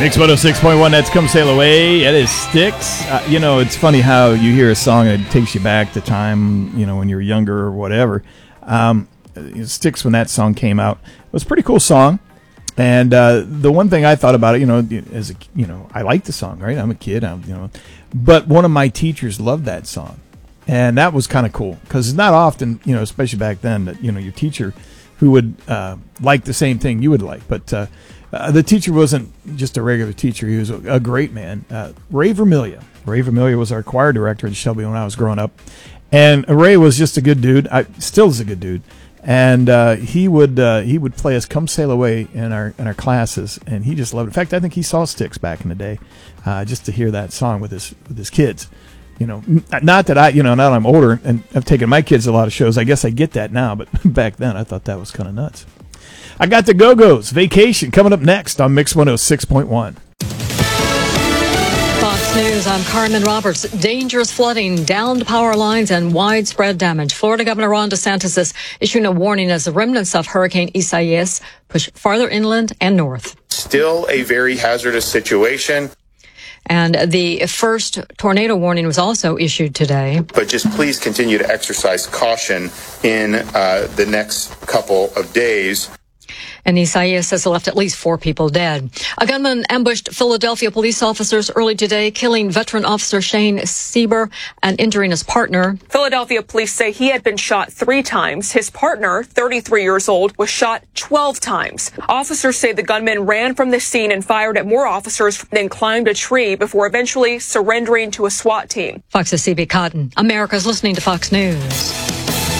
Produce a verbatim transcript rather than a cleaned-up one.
Mix one oh six point one, that's Come Sail Away. It is Styx. Uh, you know, it's funny how you hear a song and it takes you back to time, you know, when you were younger or whatever. Um, Styx, when that song came out, it was a pretty cool song. And uh, the one thing I thought about it, you know, as a, you know, I like the song, right? I'm a kid, I'm, you know, but one of my teachers loved that song. And that was kind of cool because it's not often, you know, especially back then, that, you know, your teacher who would uh, like the same thing you would like. But uh, uh, the teacher wasn't just a regular teacher. He was a, a great man. Uh, Ray Vermillion. Ray Vermillion was our choir director at Shelby when I was growing up. And Ray was just a good dude. I still is a good dude. And uh, he would uh, he would play us "Come Sail Away" in our in our classes, and he just loved it. In fact, I think he saw Styx back in the day, uh, just to hear that song with his with his kids. You know, not that I, you know, now that I'm older and I've taken my kids to a lot of shows, I guess I get that now, but back then I thought that was kind of nuts. I got the Go-Go's Vacation coming up next on Mix one oh six point one. Fox News, I'm Carmen Roberts. Dangerous flooding, downed power lines, and widespread damage. Florida Governor Ron DeSantis is issuing a warning as the remnants of Hurricane Isaias push farther inland and north. Still a very hazardous situation. And the first tornado warning was also issued today. But just please continue to exercise caution in uh, the next couple of days. And Isaias has left at least four people dead. A gunman ambushed Philadelphia police officers early today, killing veteran officer Shane Sieber and injuring his partner. Philadelphia police say he had been shot three times. His partner, thirty-three years old, was shot twelve times. Officers say the gunman ran from the scene and fired at more officers, then climbed a tree before eventually surrendering to a SWAT team. Fox's C B Cotton. America's listening to Fox News.